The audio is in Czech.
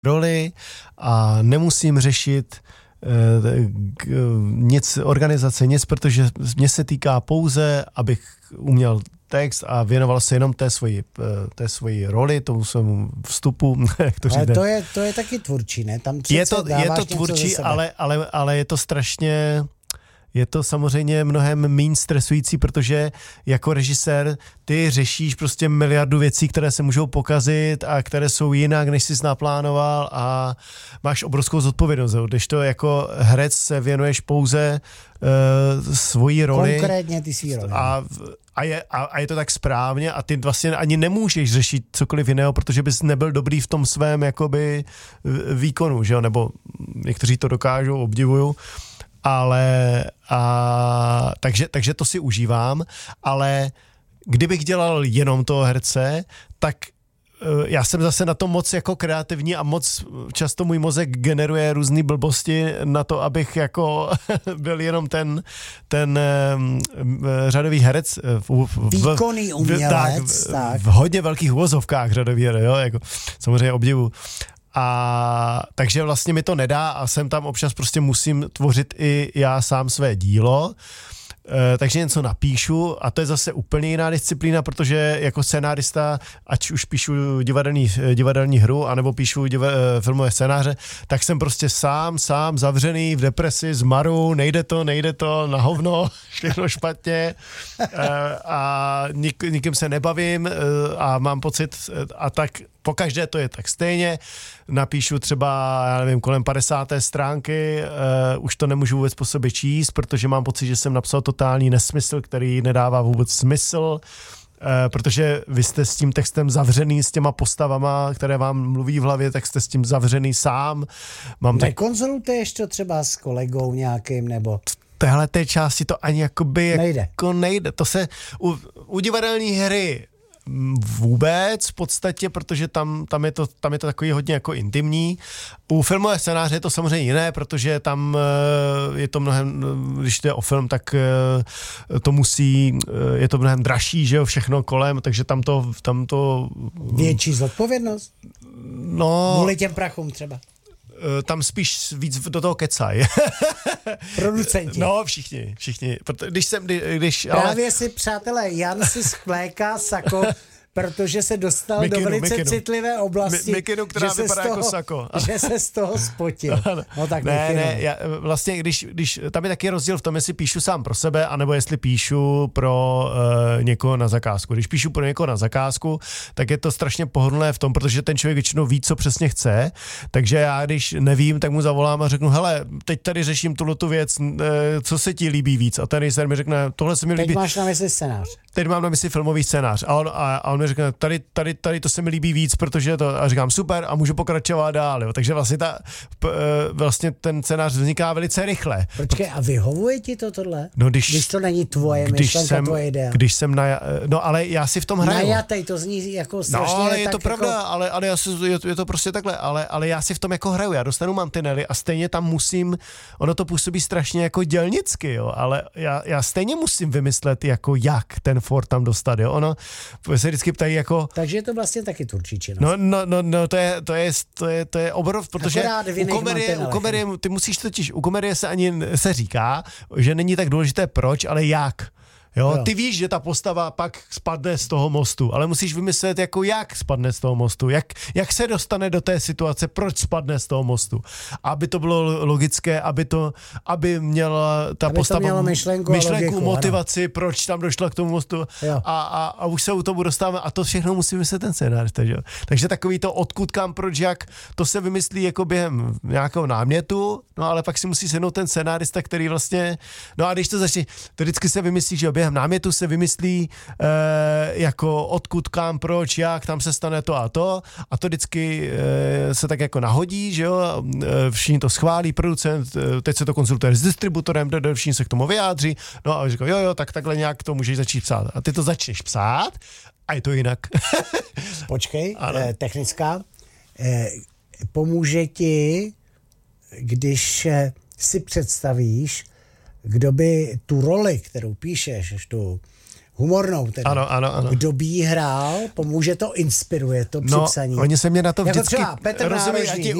roli a nemusím řešit nic organizace, nic, protože mě se týká pouze, abych uměl text a věnoval se jenom té svoji roli, tomu svému vstupu. Ale to je taky tvůrčí, ne? Tam je to tvůrčí, ale je to strašně... Je to samozřejmě mnohem méně stresující, protože jako režisér ty řešíš prostě miliardu věcí, které se můžou pokazit a které jsou jinak, než jsi naplánoval a máš obrovskou zodpovědnost. Když to jako herec se věnuješ pouze svojí roli. Konkrétně ty svý roli. A je to tak správně a ty vlastně ani nemůžeš řešit cokoliv jiného, protože bys nebyl dobrý v tom svém jakoby výkonu, že jo? Nebo někteří to dokážou, obdivuju. Takže to si užívám, ale kdybych dělal jenom toho herce, tak já jsem zase na to moc jako kreativní a moc často můj mozek generuje různý blbosti na to, abych jako byl jenom ten řadový herec. Výkonný umělec. V hodně velkých uvozovkách řadový herec, jo, jako samozřejmě obdivu. A takže vlastně mi to nedá a jsem tam občas prostě musím tvořit i já sám své dílo, takže něco napíšu a to je zase úplně jiná disciplína, protože jako scenárista, ať už píšu divadelní hru, anebo píšu filmové scénáře, tak jsem prostě sám zavřený v depresi, zmaru, nejde to, na hovno, všechno špatně a nikým se nebavím a mám pocit a tak pokaždé to je tak stejně, napíšu třeba, já nevím, kolem 50. stránky, už to nemůžu vůbec po sobě číst, protože mám pocit, že jsem napsal totální nesmysl, který nedává vůbec smysl, protože vy jste s tím textem zavřený, s těma postavama, které vám mluví v hlavě, tak jste s tím zavřený sám. Nekonzultuješ to třeba s kolegou nějakým, nebo... Téhle té části to ani jakoby nejde. To se u divadelní hry vůbec v podstatě, protože tam je to takový hodně jako intimní. U filmové scénáře je to samozřejmě jiné, protože tam je to mnohem, když jde o film, tak je to mnohem dražší, že jo, všechno kolem, takže tam to větší zodpovědnost? No. Kvůli těm prachům třeba. Tam spíš víc do toho kecají. Producenti. No, všichni. Právě si, přátelé, Jan si spléká sako, protože se dostal do velice citlivé oblasti. Mikinu, která vypadá jako sako. Že se z toho spotil. No tak vlastně, když tam je taky rozdíl v tom, jestli píšu sám pro sebe, anebo jestli píšu pro někoho na zakázku. Když píšu pro někoho na zakázku, tak je to strašně pohodlné v tom, protože ten člověk většinou ví, co přesně chce, takže já, když nevím, tak mu zavolám a řeknu, hele, teď tady řeším tuhletu věc, co se ti líbí víc? A ten režisér mi řekne, tohle se mi líbí. Teď máš na mysli scénář. Teď mám na mysli filmový scénář. A on mi řekne, tady to se mi líbí víc, protože to, a říkám super a můžu pokračovat dál, jo. Takže vlastně ten scénář vzniká velice rychle. Počkej, a vyhovuje ti to tohle? No, když to není tvoje myšlenka, tvoje idea. Když jsem no ale já si v tom hraju. Najatej, to zní jako strašně. No, ale je to pravda, ale je to prostě takhle, ale já si v tom jako hraju, já dostanu mantinely a stejně tam musím, ono to působí strašně jako dělnicky, jo, ale já stejně musím vymyslet jako jak ten for tam dostat, jo, ono se vždycky ptají jako... Takže je to vlastně taky tvůrčí činnost. No, to je obrov, protože u komedie, ty musíš totiž, u komedie se říká, že není tak důležité proč, ale jak. Jo, ty víš, že ta postava pak spadne z toho mostu, ale musíš vymyslet, jako jak spadne z toho mostu, jak se dostane do té situace, proč spadne z toho mostu. Aby to bylo logické, aby měla ta postava myšlenku logiku, motivaci, ano. Proč tam došla k tomu mostu a už se u tomu dostáváme a to všechno musí vymyslet ten scénárista. Takže takový to odkud, kam, proč, jak, to se vymyslí jako během nějakého námětu, no ale pak si musí sednout ten scénárista, který vlastně, no a když to začne, to vždycky se vymyslí, že během námětu se vymyslí jako odkud, kam, proč, jak, tam se stane to a to vždycky se tak jako nahodí, že jo, všichni to schválí, producent, teď se to konzultuje s distributorem, všichni se k tomu vyjádří, no a říkají, jo, tak takhle nějak to můžeš začít psát. A ty to začneš psát a je to jinak. Počkej, technická. Pomůže ti, když si představíš, kdo by tu roli, kterou píšeš, tu humornou teda. Ano. Kdo by jí hrál, pomůže to, inspiruje to při psaní. Oni se mě na to jako vždycky... třeba Petr Nárožný,